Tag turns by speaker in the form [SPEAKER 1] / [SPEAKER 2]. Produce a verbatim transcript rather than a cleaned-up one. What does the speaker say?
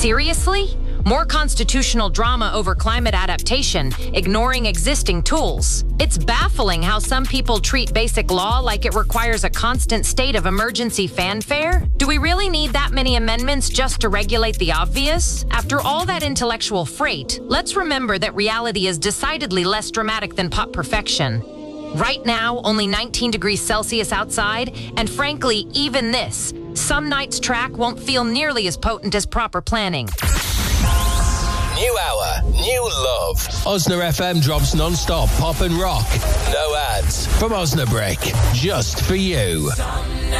[SPEAKER 1] Seriously? More constitutional drama over climate adaptation, ignoring existing tools. It's baffling how some people treat basic law like it requires a constant state of emergency fanfare. Do we really need that many amendments just to regulate the obvious? After all that intellectual freight, let's remember that reality is decidedly less dramatic than pop perfection. Right now, only nineteen degrees Celsius outside, and frankly, even this, some nights' track won't feel nearly as potent as proper planning.
[SPEAKER 2] New hour, new love. Osna F M drops non-stop pop and rock. No ads from Osnabrick, just for you.